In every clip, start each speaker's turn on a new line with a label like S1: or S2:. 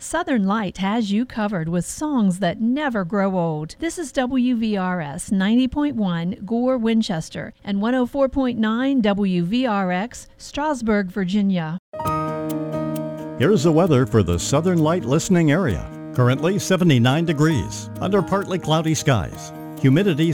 S1: Southern Light has you covered with songs that never grow old. This is WVRS 90.1 Gore, Winchester, and 104.9 WVRX, Strasburg, Virginia.
S2: Here's the weather for the Southern Light listening area. Currently 79 degrees, under partly cloudy skies. Humidity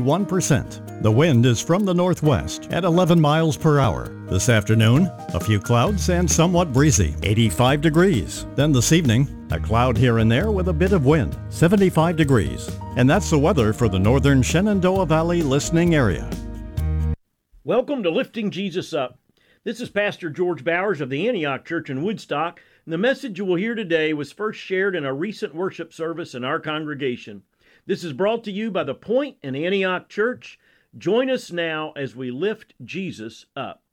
S2: 61%. The wind is from the northwest at 11 miles per hour. This afternoon, a few clouds and somewhat breezy, 85 degrees. Then this evening, a cloud here and there with a bit of wind, 75 degrees. And that's the weather for the northern Shenandoah Valley listening area.
S3: Welcome to Lifting Jesus Up. This is Pastor George Bowers of the Antioch Church in Woodstock, and the message you will hear today was first shared in a recent worship service in our congregation. This is brought to you by The Point and Antioch Church. Join us now as we lift Jesus up.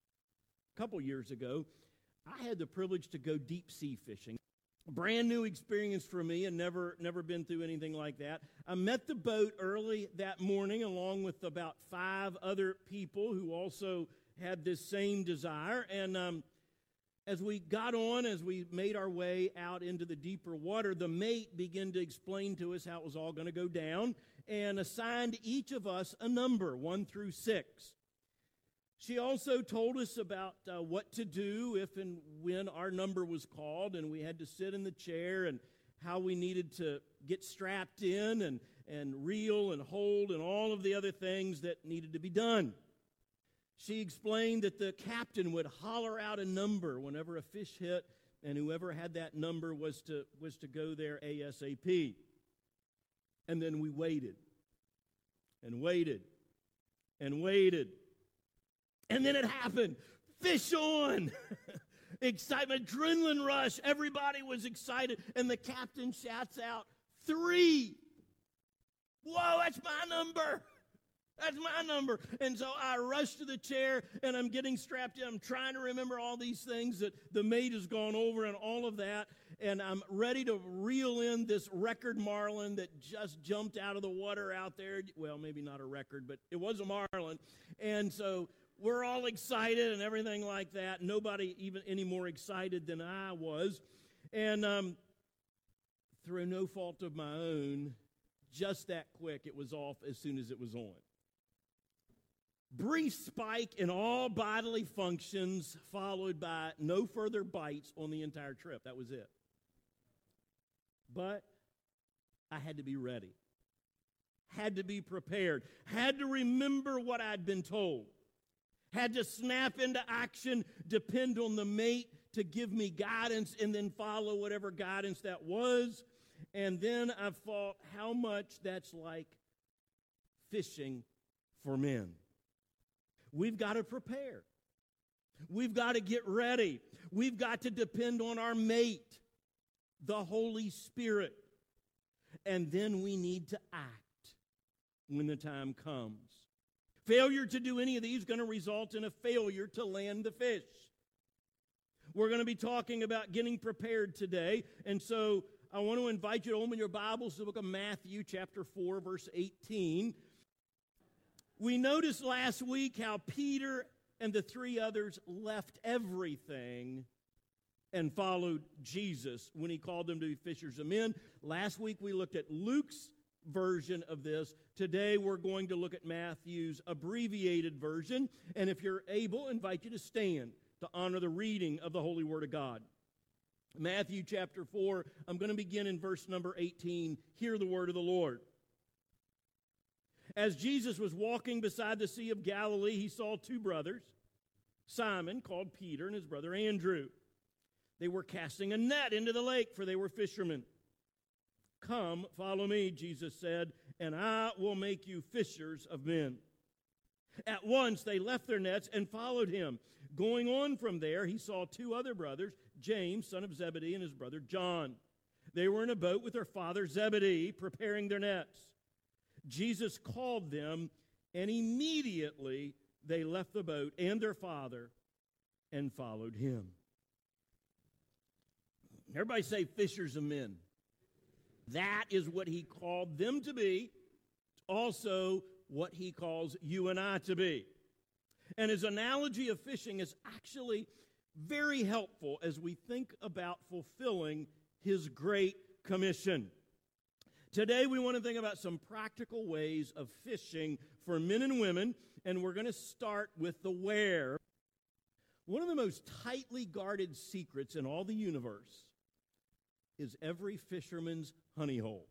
S3: A couple years ago, I had the privilege to go deep sea fishing. A brand new experience for me, and never been through anything like that. I met the boat early that morning along with about 5 other people who also had this same desire, and as we got on, as we made our way out into the deeper water, the mate began to explain to us how it was all going to go down and assigned each of us a number, 1 through 6. She also told us about what to do if and when our number was called, and we had to sit in the chair, and how we needed to get strapped in and reel and hold and all of the other things that needed to be done. She explained that the captain would holler out a number whenever a fish hit, and whoever had that number was to go there ASAP. And then we waited and waited and waited. And then it happened. Fish on! Excitement, adrenaline rush. Everybody was excited. And the captain shouts out, 3. Whoa, that's my number. That's my number. And so I rush to the chair, and I'm getting strapped in. I'm trying to remember all these things that the mate has gone over and all of that. And I'm ready to reel in this record marlin that just jumped out of the water out there. Well, maybe not a record, but it was a marlin. And so we're all excited and everything like that. Nobody even any more excited than I was. And through no fault of my own, just that quick, it was off as soon as it was on. Brief spike in all bodily functions, followed by no further bites on the entire trip. That was it. But I had to be ready. Had to be prepared. Had to remember what I'd been told. Had to snap into action, depend on the mate to give me guidance, and then follow whatever guidance that was. And then I thought how much that's like fishing for men. We've got to prepare. We've got to get ready. We've got to depend on our mate, the Holy Spirit. And then we need to act when the time comes. Failure to do any of these is going to result in a failure to land the fish. We're going to be talking about getting prepared today. And so I want to invite you to open your Bibles to the book of Matthew, chapter 4, verse 18. We noticed last week how Peter and the 3 others left everything and followed Jesus when he called them to be fishers of men. Last week we looked at Luke's version of this. Today we're going to look at Matthew's abbreviated version. And if you're able, I invite you to stand to honor the reading of the Holy Word of God. Matthew chapter 4, I'm going to begin in verse number 18. Hear the word of the Lord. As Jesus was walking beside the Sea of Galilee, he saw 2 brothers, Simon, called Peter, and his brother Andrew. They were casting a net into the lake, for they were fishermen. Come, follow me, Jesus said, and I will make you fishers of men. At once they left their nets and followed him. Going on from there, he saw 2 other brothers, James, son of Zebedee, and his brother John. They were in a boat with their father Zebedee, preparing their nets. Jesus called them, and immediately they left the boat and their father and followed him. Everybody say fishers of men. That is what he called them to be, also what he calls you and I to be. And his analogy of fishing is actually very helpful as we think about fulfilling His Great Commission. Today we want to think about some practical ways of fishing for men and women, and we're going to start with the where. One of the most tightly guarded secrets in all the universe is every fisherman's honey hole.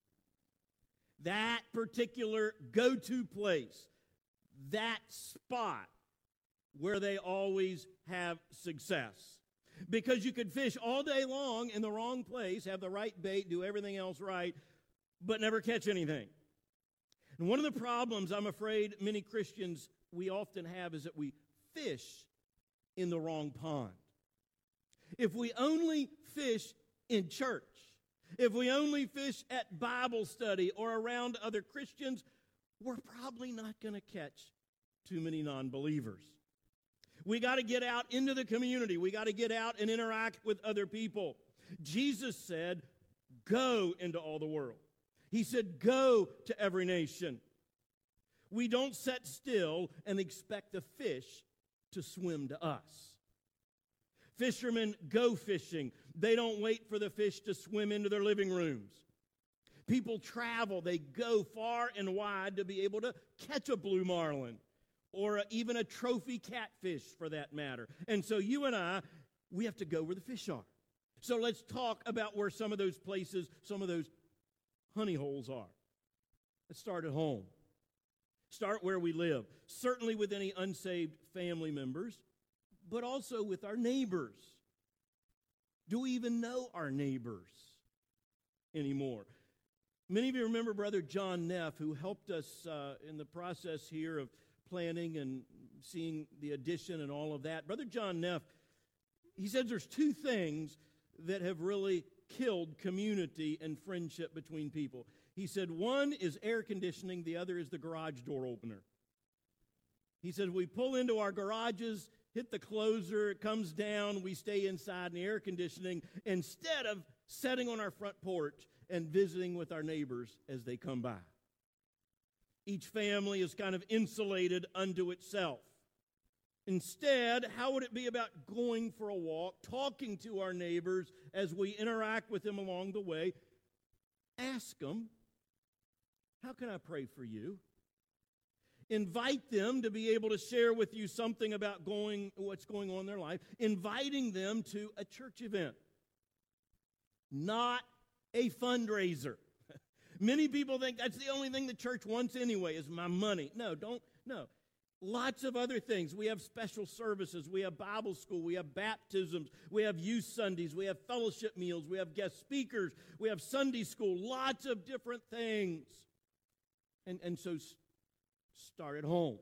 S3: That particular go-to place, that spot where they always have success. Because you could fish all day long in the wrong place, have the right bait, do everything else right, but never catch anything. And one of the problems I'm afraid many Christians we often have is that we fish in the wrong pond. If we only fish in church, if we only fish at Bible study or around other Christians, we're probably not going to catch too many non-believers. We got to get out into the community. We got to get out and interact with other people. Jesus said, go into all the world. He said, go to every nation. We don't sit still and expect the fish to swim to us. Fishermen go fishing. They don't wait for the fish to swim into their living rooms. People travel. They go far and wide to be able to catch a blue marlin or even a trophy catfish for that matter. And so you and I, we have to go where the fish are. So let's talk about where some of those places, some of those honey holes are. Let's start at home. Start where we live. Certainly with any unsaved family members, but also with our neighbors. Do we even know our neighbors anymore? Many of you remember Brother John Neff, who helped us in the process here of planning and seeing the addition and all of that. Brother John Neff, he says there's two things that have really killed community and friendship between people. He said one is air conditioning, the other is the garage door opener. He said we pull into our garages, hit the closer, it comes down, we stay inside in the air conditioning instead of sitting on our front porch and visiting with our neighbors as they come by. Each family is kind of insulated unto itself. Instead, how would it be about going for a walk, talking to our neighbors as we interact with them along the way? Ask them, how can I pray for you? Invite them to be able to share with you something about what's going on in their life. Inviting them to a church event. Not a fundraiser. Many people think that's the only thing the church wants anyway, is my money. No. Lots of other things. We have special services. We have Bible school. We have baptisms. We have youth Sundays. We have fellowship meals. We have guest speakers. We have Sunday school. Lots of different things. And so start at home.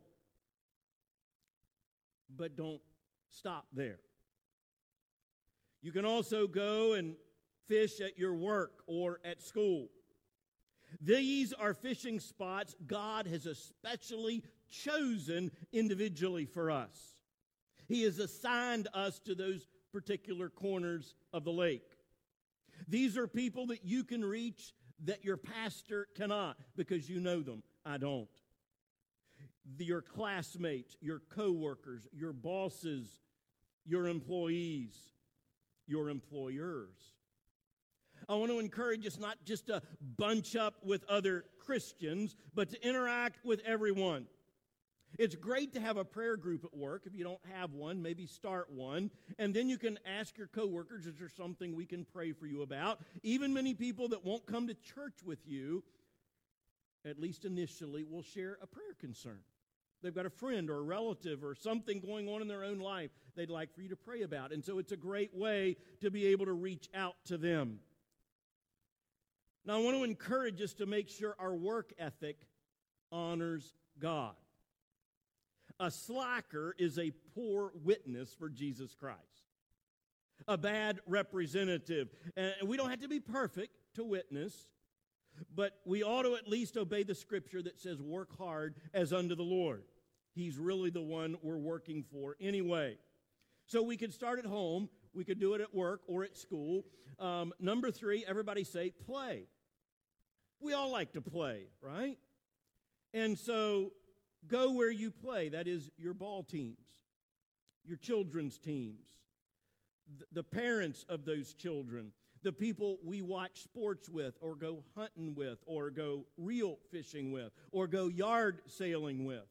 S3: But don't stop there. You can also go and fish at your work or at school. These are fishing spots God has especially chosen individually for us. He has assigned us to those particular corners of the lake. These are people that you can reach that your pastor cannot because you know them. I don't. Your classmates, your coworkers, your bosses, your employees, your employers. I want to encourage us not just to bunch up with other Christians, but to interact with everyone. It's great to have a prayer group at work. If you don't have one, maybe start one. And then you can ask your coworkers, is there something we can pray for you about? Even many people that won't come to church with you, at least initially, will share a prayer concern. They've got a friend or a relative or something going on in their own life they'd like for you to pray about. And so it's a great way to be able to reach out to them. Now, I want to encourage us to make sure our work ethic honors God. A slacker is a poor witness for Jesus Christ. A bad representative. And we don't have to be perfect to witness, but we ought to at least obey the scripture that says work hard as unto the Lord. He's really the one we're working for anyway. So we could start at home. We could do it at work or at school. Number 3, everybody say play. We all like to play, right? And so go where you play. That is your ball teams, your children's teams, the parents of those children,
S4: the people we watch sports with, or go hunting with, or go reel fishing with, or go yard sailing with.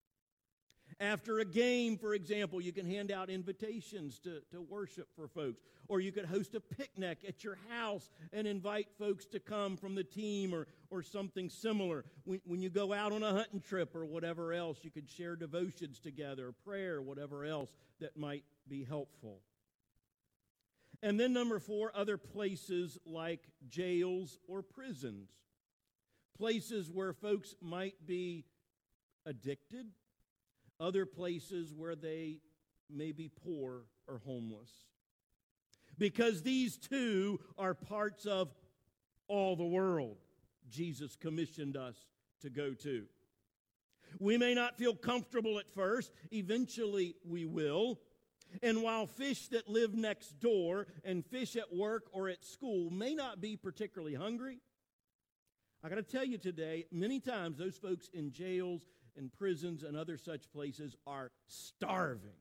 S4: After a game, for example, you can hand out invitations to worship for folks. Or you could host a picnic at your house and invite folks to come from the team or something similar. When you go out on a hunting trip or whatever else, you could share devotions together, prayer, whatever else that might be helpful. And then number 4, other places like jails or prisons. Places where folks might be addicted. Other places where they may be poor or homeless. Because these two are parts of all the world Jesus commissioned us to go to. We may not feel comfortable at first. Eventually we will. And while fish that live next door and fish at work or at school may not be particularly hungry, I got to tell you today, many times those folks in jails and prisons and other such places are starving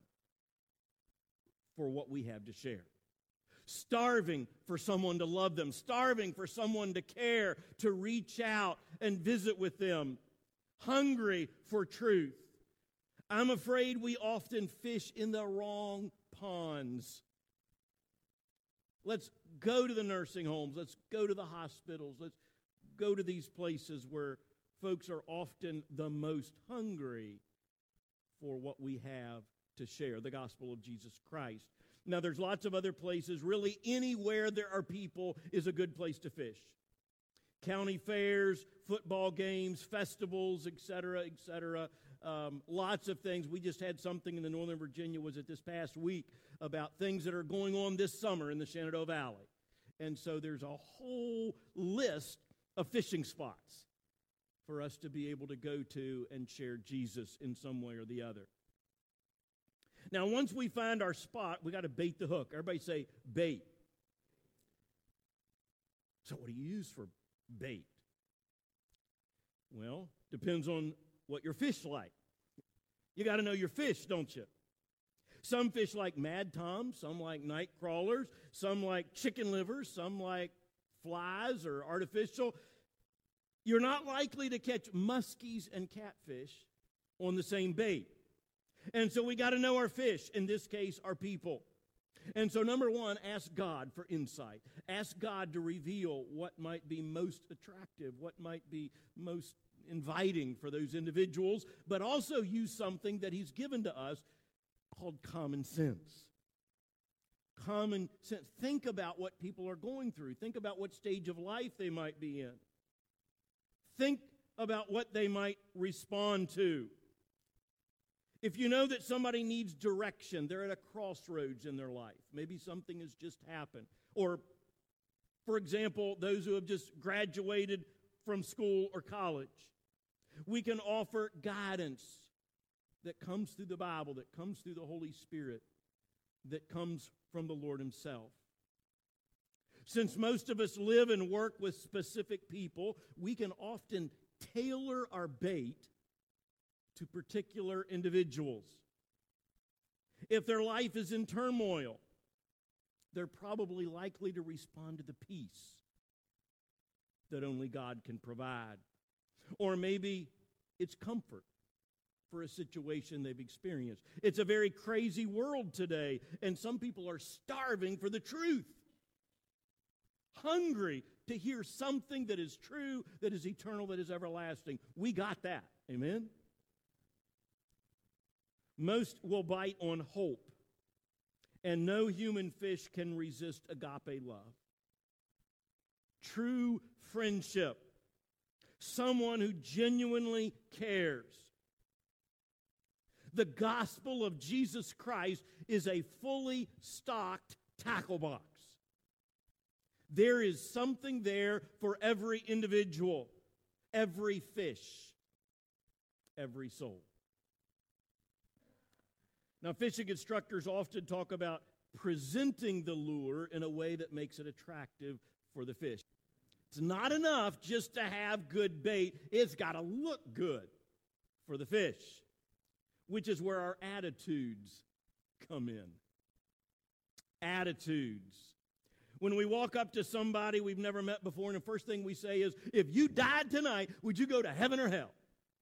S4: for what we have to share. Starving for someone to love them. Starving for someone to care, to reach out and visit with them. Hungry for truth. I'm afraid we often fish in the wrong ponds. Let's go to the nursing homes. Let's go to the hospitals. Let's go to these places where folks are often the most hungry for what we have to share, the gospel of Jesus Christ. Now, there's lots of other places. Really, anywhere there are people is a good place to fish. County fairs, football games, festivals, etc., etc. Lots of things. We just had something in the Northern Virginia, was it this past week, about things that are going on this summer in the Shenandoah Valley. And so there's a whole list of fishing spots for us to be able to go to and share Jesus in some way or the other. Now, once we find our spot, we got to bait the hook. Everybody say bait. So what do you use for bait? Well, depends on what your fish like. You got to know your fish, don't you? Some fish like mad toms, some like night crawlers, some like chicken livers, some like flies or artificial. You're not likely to catch muskies and catfish on the same bait. And so we got to know our fish, in this case, our people. And so number 1, ask God for insight. Ask God to reveal what might be most attractive, what might be most inviting for those individuals, but also use something that He's given to us called common sense. Common sense. Think about what people are going through. Think about what stage of life they might be in. Think about what they might respond to. If you know that somebody needs direction, they're at a crossroads in their life. Maybe something has just happened. Or, for example, those who have just graduated from school or college. We can offer guidance that comes through the Bible, that comes through the Holy Spirit, that comes from the Lord Himself. Since most of us live and work with specific people, we can often tailor our bait to particular individuals. If their life is in turmoil, they're probably likely to respond to the peace that only God can provide. Or maybe it's comfort for a situation they've experienced. It's a very crazy world today, and some people are starving for the truth. Hungry to hear something that is true, that is eternal, that is everlasting. We got that. Amen? Most will bite on hope, and no human fish can resist agape love. True friendship. Someone who genuinely cares. The gospel of Jesus Christ is a fully stocked tackle box. There is something there for every individual, every fish, every soul. Now, fishing instructors often talk about presenting the lure in a way that makes it attractive for the fish. It's not enough just to have good bait. It's got to look good for the fish, which is where our attitudes come in. Attitudes. When we walk up to somebody we've never met before, and the first thing we say is, if you died tonight, would you go to heaven or hell?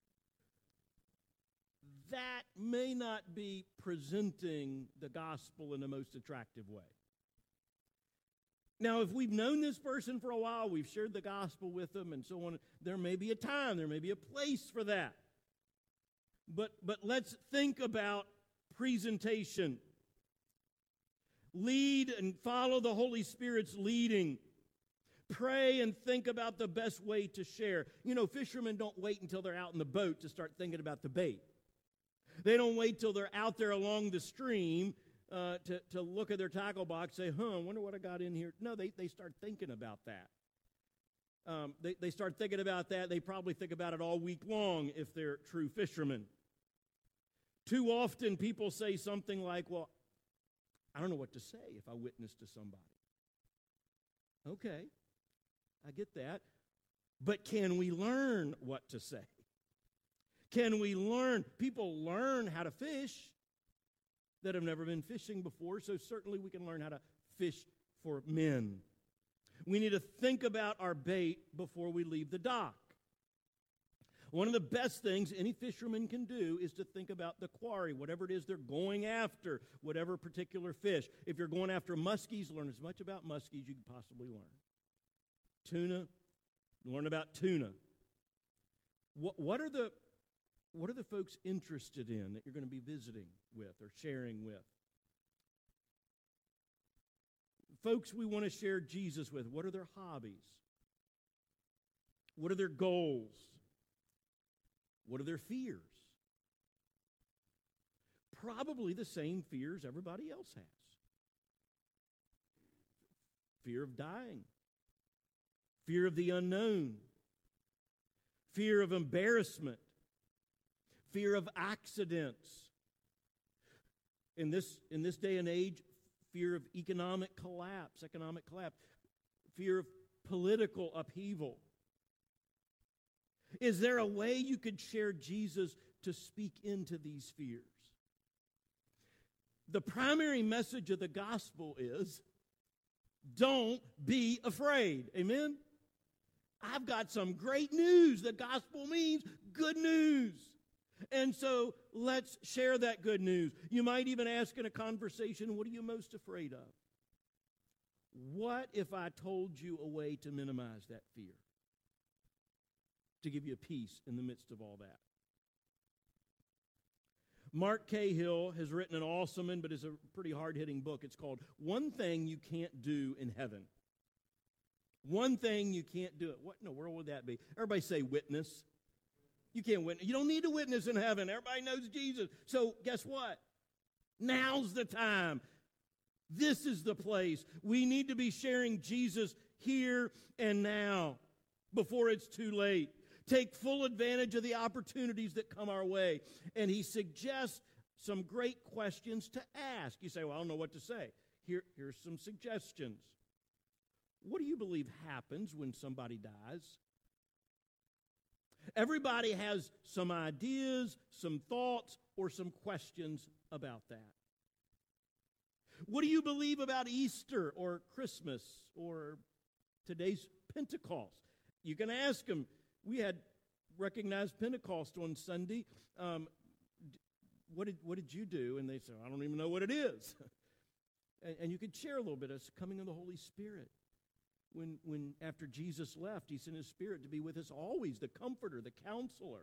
S4: That may not be presenting the gospel in the most attractive way. Now, if we've known this person for a while, we've shared the gospel with them and so on, there may be a time, there may be a place for that. But let's think about presentation. Lead and follow the Holy Spirit's leading. Pray and think about the best way to share. You know, fishermen don't wait until they're out in the boat to start thinking about the bait. They don't wait till they're out there along the stream to look at their tackle box, say, I wonder what I got in here. No, they start thinking about that. They start thinking about that. They probably think about it all week long if they're true fishermen. Too often people say something like, well, I don't know what to say if I witness to somebody. Okay, I get that. But can we learn what to say? Can we learn? People learn how to fish that have never been fishing before, so certainly we can learn how to fish for men. We need to think about our bait before we leave the dock. One of the best things any fisherman can do is to think about the quarry, whatever it is they're going after, whatever particular fish. If you're going after muskies, learn as much about muskies you can possibly learn. Tuna, learn about tuna. What are the folks interested in that you're going to be visiting with or sharing with? Folks we want to share Jesus with, what are their hobbies? What are their goals? What are their fears? Probably the same fears everybody else has. Fear of dying. Fear of the unknown. Fear of embarrassment. Fear of accidents. In this day and age, fear of economic collapse. Fear of political upheaval. Is there a way you could share Jesus to speak into these fears? The primary message of the gospel is, don't be afraid. Amen? I've got some great news. The gospel means good news. And so let's share that good news. You might even ask in a conversation, what are you most afraid of? What if I told you a way to minimize that fear? To give you peace in the midst of all that. Mark Cahill has written an awesome but it's a pretty hard-hitting book. It's called One Thing You Can't Do in Heaven. One thing you can't do. What in the world would that be? Everybody say witness. You can't witness. You don't need to witness in heaven. Everybody knows Jesus. So guess what? Now's the time. This is the place. We need to be sharing Jesus here and now before it's too late. Take full advantage of the opportunities that come our way. And he suggests some great questions to ask. You say, well, I don't know what to say. Here's some suggestions. What do you believe happens when somebody dies? Everybody has some ideas, some thoughts, or some questions about that. What do you believe about Easter or Christmas or today's Pentecost? You can ask them. We had recognized Pentecost on Sunday. What did you do? And they said, I don't even know what it is. and you could share a little bit. It's the coming of the Holy Spirit. When after Jesus left, he sent his Spirit to be with us always, the comforter, the counselor.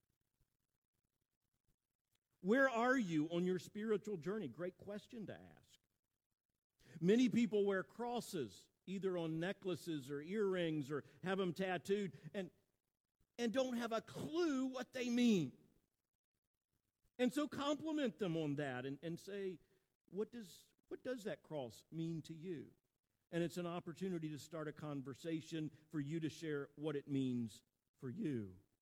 S4: Where are you on your spiritual journey? Great question to ask. Many people wear crosses, either on necklaces or earrings or have them tattooed, and don't have a clue what they mean. And so compliment them on that and say, what does that cross mean to you? And it's an opportunity to start a conversation for you to share what it means for you.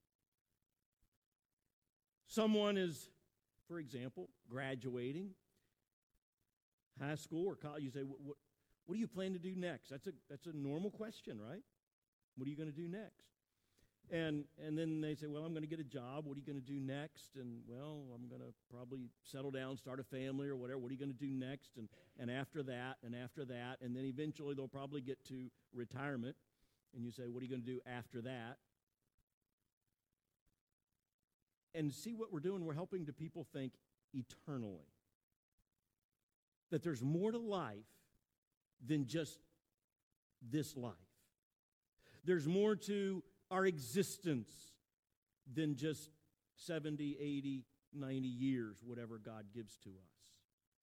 S4: Someone is, for example, graduating high school or college. You say, what do you plan to do next? That's a normal question, right? What are you going to do next? And then they say, well, I'm going to get a job. What are you going to do next? And, well, I'm going to probably settle down, start a family or whatever. What are you going to do next? And after that, and after that. And then eventually they'll probably get to retirement. And you say, what are you going to do after that? And see what we're doing? We're helping the people think eternally. That there's more to life than just this life. There's more to our existence than just 70, 80, 90 years, whatever God gives to us.